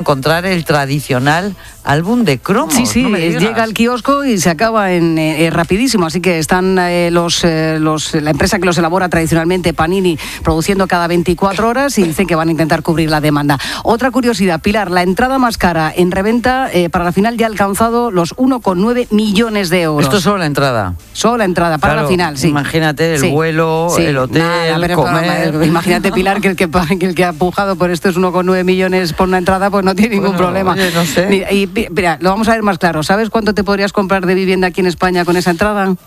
encontrar el tradicional álbum de cromos. Sí, no llega al kiosco y se acaba en rapidísimo, así que están la empresa que los elabora tradicionalmente, Panini, produciendo cada 24 horas y dicen que van a intentar cubrir la demanda. Otra curiosidad, Pilar, la entrada más cara en reventa para la final ya ha alcanzado los 1,9 millones de euros. Esto es solo la entrada. Solo la entrada para la final, sí. Imagínate el vuelo, el hotel, comer. Imagínate, Pilar, que el que ha pujado por esto es 1,9 millones por una entrada, pues no tiene ningún problema. Oye, no sé. Mira, lo vamos a ver más claro. ¿Sabes cuánto te podrías comprar de vivienda aquí en España con esa entrada? Con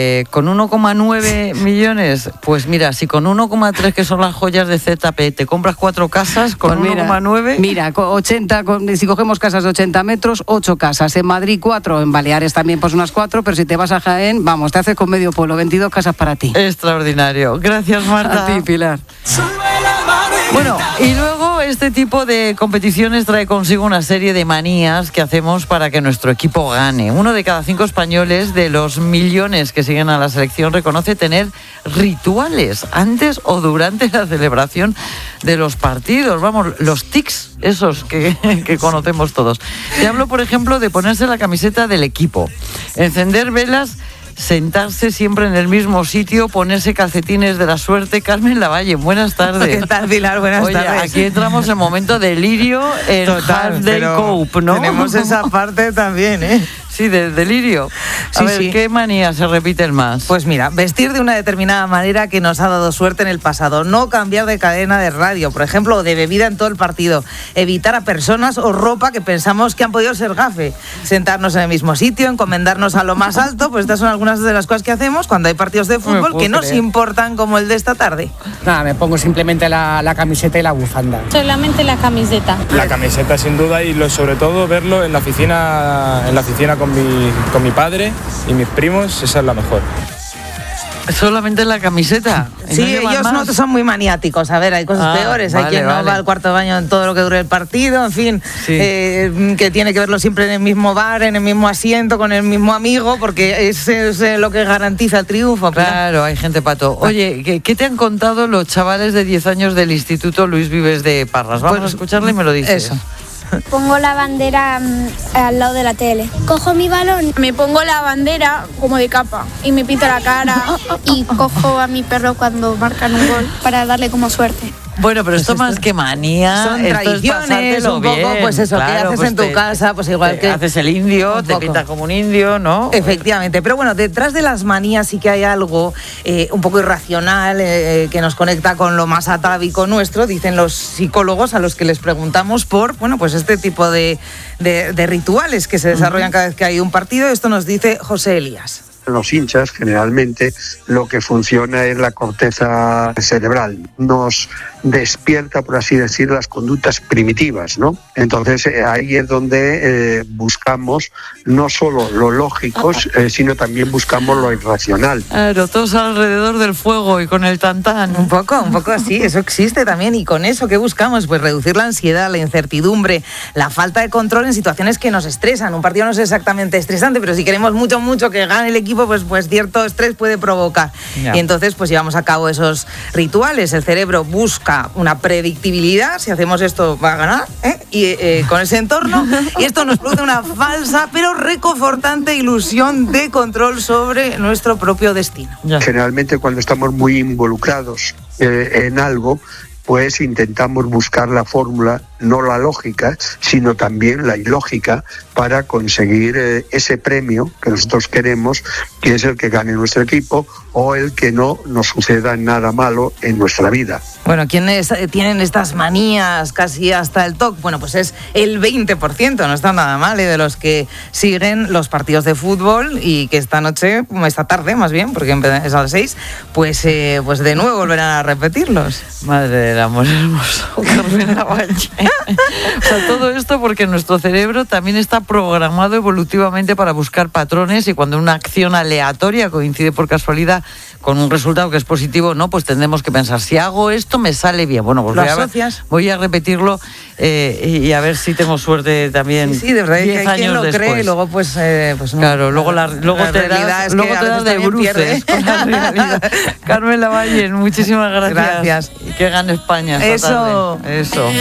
1,9 millones, pues mira, si con 1,3 que son las joyas de ZP te compras 4 casas, con pues 1,9... Mira, 80, si cogemos casas de 80 metros, 8 casas. En Madrid 4, en Baleares también pues unas 4, pero si te vas a Jaén, vamos, te haces con medio pueblo, 22 casas para ti. Extraordinario. Gracias, Marta. A ti, Pilar. Bueno, y luego este tipo de competiciones trae consigo una serie de manías que hacemos para que nuestro equipo gane. 1 de cada 5 españoles de los millones que siguen a la selección reconoce tener rituales antes o durante la celebración de los partidos. Vamos, los tics, esos que conocemos todos. Te hablo, por ejemplo, de ponerse la camiseta del equipo, encender velas, sentarse siempre en el mismo sitio, ponerse calcetines de la suerte. Carmen Lavalle, buenas tardes. ¿Qué tal, Pilar? Buenas tardes. Aquí entramos en momento delirio en Half Day Cope, ¿no? Tenemos esa parte también, ¿eh? Sí, del delirio. A ver, ¿qué manías se repiten más? Pues mira, vestir de una determinada manera que nos ha dado suerte en el pasado. No cambiar de cadena de radio, por ejemplo, o de bebida en todo el partido. Evitar a personas o ropa que pensamos que han podido ser gafe. Sentarnos en el mismo sitio, encomendarnos a lo más alto. Pues estas son algunas de las cosas que hacemos cuando hay partidos de fútbol que nos importan, como el de esta tarde. Nada, me pongo simplemente la camiseta y la bufanda. Solamente la camiseta. La camiseta, sin duda, y sobre todo verlo en la oficina con mi padre y mis primos, esa es la mejor. ¿Solamente la camiseta? Sí, ellos no son muy maniáticos. A ver, hay cosas peores. Hay quien no va al cuarto de baño en todo lo que dure el partido, en fin, que tiene que verlo siempre en el mismo bar, en el mismo asiento, con el mismo amigo, porque es lo que garantiza el triunfo. Claro, hay gente pato. Oye, ¿qué te han contado los chavales de 10 años del Instituto Luis Vives de Parras? Vamos a escucharle y me lo dices. Eso. Pongo la bandera al lado de la tele. Cojo mi balón. Me pongo la bandera como de capa y me pinto la cara y cojo a mi perro cuando marcan un gol para darle como suerte. Bueno, pero esto más que manía, son tradiciones, un poco, bien. Pues eso, claro, ¿qué haces en tu casa? Pues igual que haces el indio, te pintas como un indio, ¿no? Efectivamente, pero bueno, detrás de las manías sí que hay algo un poco irracional que nos conecta con lo más atávico nuestro, dicen los psicólogos a los que les preguntamos por, bueno, pues este tipo de rituales que se desarrollan cada vez que hay un partido. Esto nos dice José Elías. Los hinchas, generalmente, lo que funciona es la corteza cerebral. Nos despierta, por así decir, las conductas primitivas, ¿no? Entonces, ahí es donde buscamos no solo lo lógico, sino también buscamos lo irracional. Claro, todos alrededor del fuego y con el tantán. Un poco así, eso existe también. ¿Y con eso qué buscamos? Pues reducir la ansiedad, la incertidumbre, la falta de control en situaciones que nos estresan. Un partido no es exactamente estresante, pero si queremos mucho que gane el equipo, pues cierto estrés puede provocar. Y entonces pues llevamos a cabo esos rituales. El cerebro busca una predictibilidad, si hacemos esto va a ganar, y con ese entorno, y esto nos produce una falsa pero reconfortante ilusión de control sobre nuestro propio destino. Generalmente cuando estamos muy involucrados en algo, pues intentamos buscar la fórmula, no la lógica, sino también la ilógica, para conseguir ese premio que nosotros queremos, que es el que gane nuestro equipo o el que no nos suceda nada malo en nuestra vida. Bueno, ¿quiénes tienen estas manías casi hasta el TOC? Bueno, pues es el 20%, no está nada mal, de los que siguen los partidos de fútbol y que esta tarde más bien, porque es a las 6, pues de nuevo volverán a repetirlos. Madre del amor hermoso, Carmen Lavalle. O sea, todo esto porque nuestro cerebro también está programado evolutivamente para buscar patrones, y cuando una acción aleatoria coincide por casualidad con un resultado que es positivo, no, pues tendremos que pensar, si hago esto me sale bien. Bueno, pues voy a repetirlo y a ver si tengo suerte también. Sí, de verdad, 10 años quien lo después. cree y luego pues no. Claro, luego te das de bruces con la realidad. Carmen Lavalle, muchísimas gracias. Gracias. Y que gane España esta tarde. Eso.